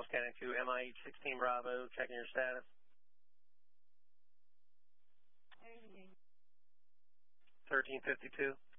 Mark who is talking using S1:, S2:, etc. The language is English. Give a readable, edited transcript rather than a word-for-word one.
S1: scanning to MIH 16 Bravo, checking your status. 1352.